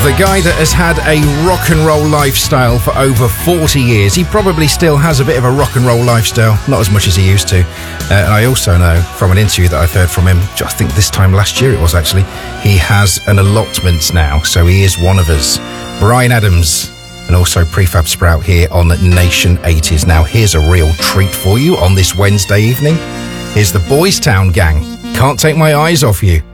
The guy that has had a rock and roll lifestyle for over 40 years. He probably still has a bit of a rock and roll lifestyle, not as much as he used to. And I also know from an interview that I've heard from him, I think this time last year it was actually, he has an allotment now, so he is one of us. Bryan Adams and also Prefab Sprout here on Nation 80s. Now here's a real treat for you on this Wednesday evening. Here's the Boys Town Gang. Can't Take My Eyes Off You.